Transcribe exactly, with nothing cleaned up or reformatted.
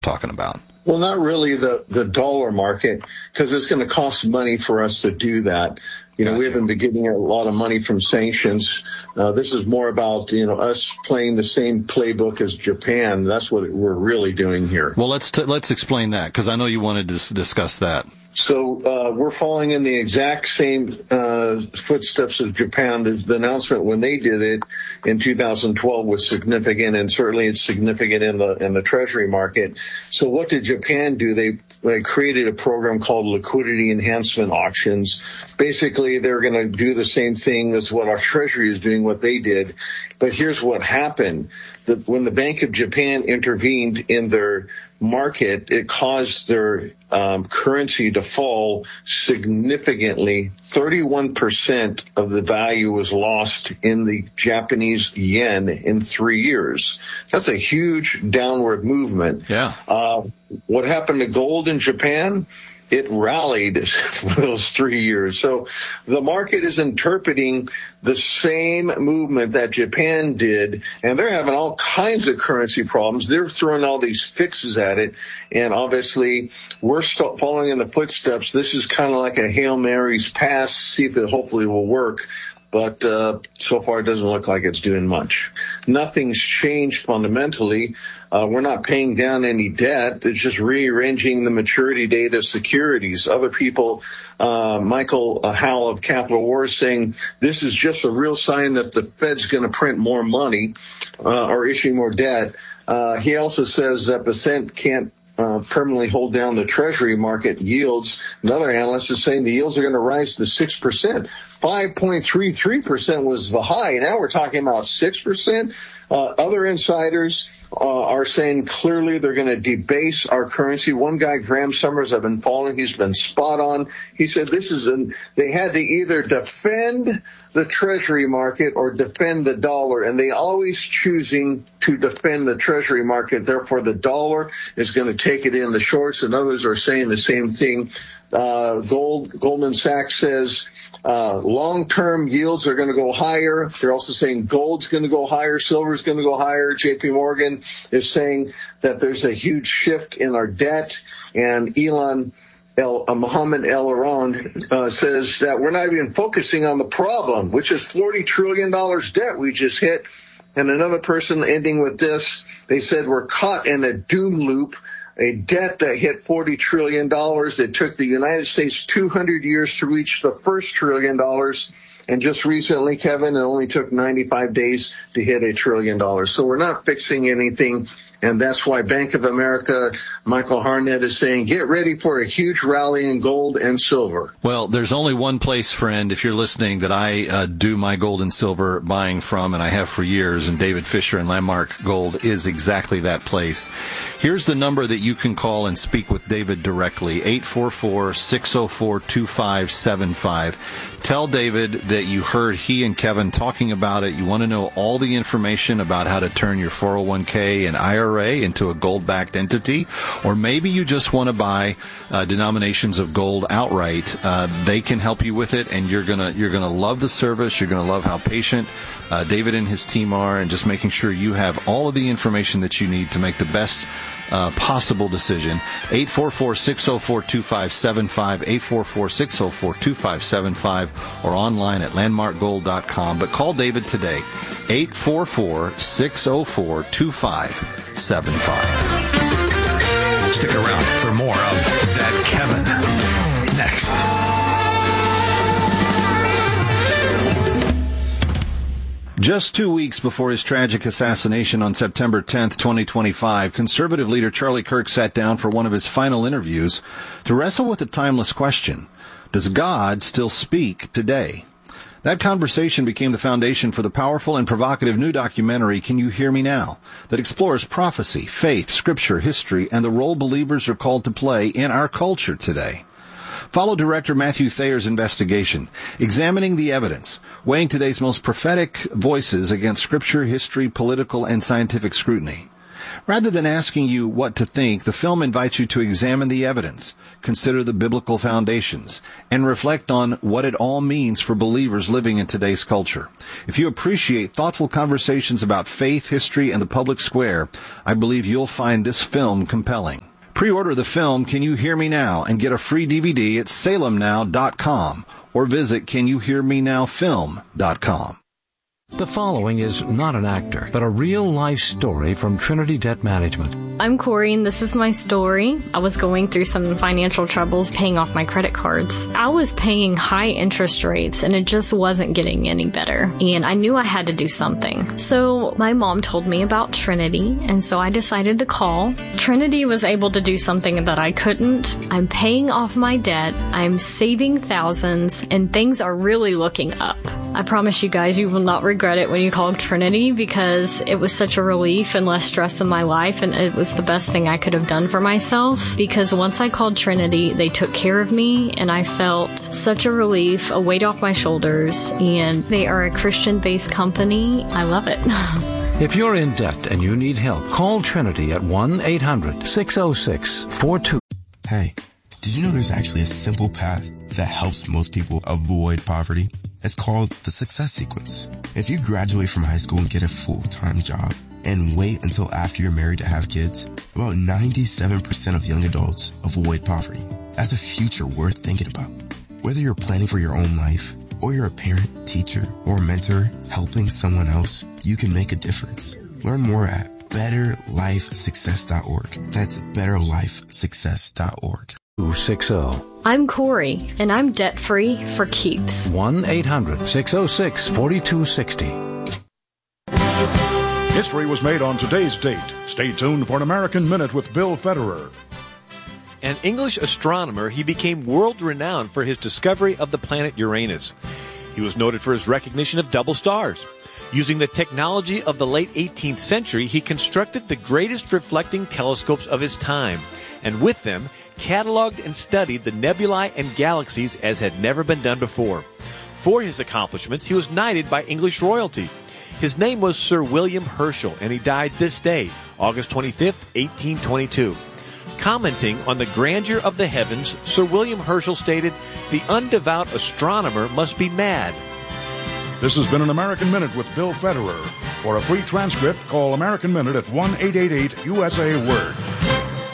talking about? Well, not really the, the dollar market, because it's going to cost money for us to do that. You know, we haven't been getting a lot of money from sanctions. Uh, this is more about, you know, us playing the same playbook as Japan. That's what we're really doing here. Well, let's t- let's explain that, because I know you wanted to s- discuss that. So uh, we're following in the exact same uh, footsteps as Japan. The, the announcement when they did it in two thousand twelve was significant, and certainly it's significant in the in the Treasury market. So what did Japan do? They, they created a program called liquidity enhancement auctions. Basically, they're going to do the same thing as what our Treasury is doing, what they did. But here's what happened. The, when the Bank of Japan intervened in their market, it caused their um, currency to fall significantly. thirty-one percent of the value was lost in the Japanese yen in three years. That's a huge downward movement. Yeah. Uh, what happened to gold in Japan? It rallied for those three years. So the market is interpreting the same movement that Japan did, and they're having all kinds of currency problems. They're throwing all these fixes at it, and obviously we're st- following in the footsteps. This is kind of like a Hail Mary's pass, see if it hopefully will work. But uh, so far it doesn't look like it's doing much. Nothing's changed fundamentally. Uh, we're not paying down any debt. It's just rearranging the maturity date of securities. Other people, uh, Michael Howell of Capital War is saying this is just a real sign that the Fed's going to print more money uh, or issue more debt. Uh, he also says that the Fed can't Uh, permanently hold down the Treasury market yields. Another analyst is saying the yields are going to rise to six percent. five point three three percent was the high. Now we're talking about six percent. Uh, other insiders uh, are saying clearly they're going to debase our currency. One guy, Graham Summers, I've been following. He's been spot on. He said this is an, they had to either defend the Treasury market or defend the dollar, and they always choosing to defend the Treasury market. Therefore, the dollar is going to take it in the shorts, and others are saying the same thing. Uh, Gold, Goldman Sachs says uh, long-term yields are going to go higher. They're also saying gold's going to go higher, silver's going to go higher. J P Morgan is saying that there's a huge shift in our debt, and Elon El, uh, Mohammed El Around uh, says that we're not even focusing on the problem, which is forty trillion dollars debt we just hit. And another person ending with this, they said we're caught in a doom loop, a debt that hit forty trillion dollars. It took the United States two hundred years to reach the first trillion dollars. And just recently, Kevin, it only took ninety-five days to hit a trillion dollars. So we're not fixing anything. And that's why Bank of America, Michael Harnett, is saying, get ready for a huge rally in gold and silver. Well, there's only one place, friend, if you're listening, that I uh, do my gold and silver buying from, and I have for years, and David Fisher and Landmark Gold is exactly that place. Here's the number that you can call and speak with David directly, eight four four, six oh four, two five seven five. Tell David that you heard he and Kevin talking about it. You want to know all the information about how to turn your four oh one k and I R A into a gold-backed entity, or maybe you just want to buy uh, denominations of gold outright. Uh, they can help you with it, and you're gonna you're gonna love the service. You're gonna love how patient uh, David and his team are, and just making sure you have all of the information that you need to make the best Uh, possible decision. eight four four, six oh four, two five seven five, eight four four, six oh four, two five seven five, or online at landmark gold dot com. But call David today, eight four four, six oh four, two five seven five. Stick around for more of That Kevin next. Just two weeks before his tragic assassination on September tenth, twenty twenty-five, conservative leader Charlie Kirk sat down for one of his final interviews to wrestle with the timeless question, does God still speak today? That conversation became the foundation for the powerful and provocative new documentary, Can You Hear Me Now?, that explores prophecy, faith, scripture, history, and the role believers are called to play in our culture today. Follow director Matthew Thayer's investigation, examining the evidence, weighing today's most prophetic voices against scripture, history, political, and scientific scrutiny. Rather than asking you what to think, the film invites you to examine the evidence, consider the biblical foundations, and reflect on what it all means for believers living in today's culture. If you appreciate thoughtful conversations about faith, history, and the public square, I believe you'll find this film compelling. Pre-order the film Can You Hear Me Now and get a free D V D at salem now dot com or visit can you hear me now film dot com. The following is not an actor, but a real-life story from Trinity Debt Management. I'm Corey, and this is my story. I was going through some financial troubles paying off my credit cards. I was paying high interest rates, and it just wasn't getting any better. And I knew I had to do something. So my mom told me about Trinity, and so I decided to call. Trinity was able to do something that I couldn't. I'm paying off my debt, I'm saving thousands, and things are really looking up. I promise you guys, you will not regret it when you call Trinity, because it was such a relief and less stress in my life, and it was the best thing I could have done for myself, because once I called Trinity, they took care of me, and I felt such a relief, a weight off my shoulders, and they are a Christian-based company. I love it. If you're in debt and you need help, call Trinity at one eight hundred six oh six four two. Hey, did you know there's actually a simple path that helps most people avoid poverty? It's called the Success Sequence. If you graduate from high school and get a full-time job and wait until after you're married to have kids, about ninety-seven percent of young adults avoid poverty. That's a future worth thinking about. Whether you're planning for your own life, or you're a parent, teacher, or mentor helping someone else, you can make a difference. Learn more at better life success dot org. That's better life success dot org. two six zero. I'm Corey, and I'm debt-free for keeps. one eight hundred six oh six four two six oh. History was made on today's date. Stay tuned for an American Minute with Bill Federer. An English astronomer, he became world-renowned for his discovery of the planet Uranus. He was noted for his recognition of double stars. Using the technology of the late eighteenth century, he constructed the greatest reflecting telescopes of his time, and with them, cataloged and studied the nebulae and galaxies as had never been done before. For his accomplishments, he was knighted by English royalty. His name was Sir William Herschel, and he died this day, August twenty-fifth, eighteen twenty-two. Commenting on the grandeur of the heavens, Sir William Herschel stated, "The undevout astronomer must be mad." This has been an American Minute with Bill Federer. For a free transcript, call American Minute at one eight eight eight U S A Word.